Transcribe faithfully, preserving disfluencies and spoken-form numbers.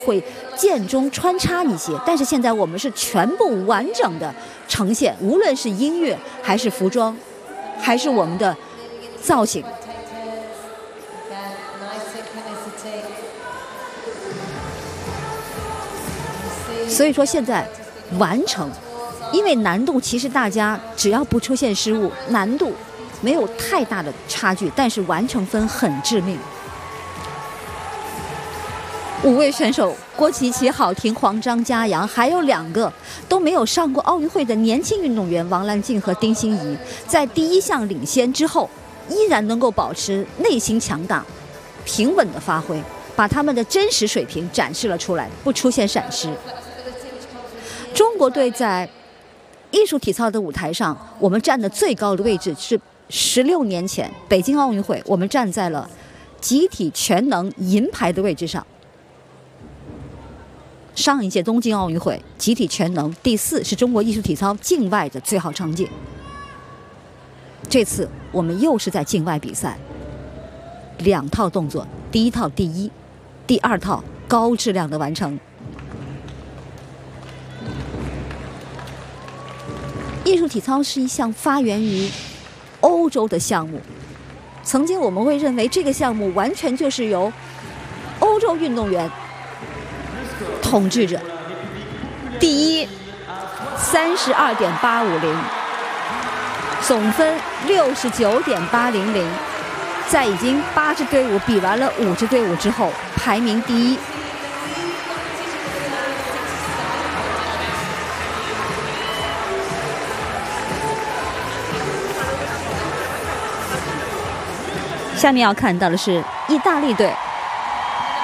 会间中穿插一些，但是现在我们是全部完整的呈现，无论是音乐还是服装，还是我们的造型。所以说现在完成，因为难度其实大家只要不出现失误，难度没有太大的差距，但是完成分很致命。五位选手郭琪琪、郝婷、黄张嘉阳，还有两个都没有上过奥运会的年轻运动员王兰静和丁欣怡，在第一项领先之后，依然能够保持内心强大、平稳的发挥，把他们的真实水平展示了出来，不出现闪失。中国队在艺术体操的舞台上，我们站的最高的位置是十六年前北京奥运会，我们站在了集体全能银牌的位置上。上一届东京奥运会集体全能第四是中国艺术体操境外的最好成绩。这次我们又是在境外比赛，两套动作，第一套第一，第二套高质量的完成。艺术体操是一项发源于欧洲的项目，曾经我们会认为这个项目完全就是由欧洲运动员统治着。第一，三十二点八五零，总分六十九点八零零，在已经八支队伍比完了五支队伍之后，排名第一。下面要看到的是意大利队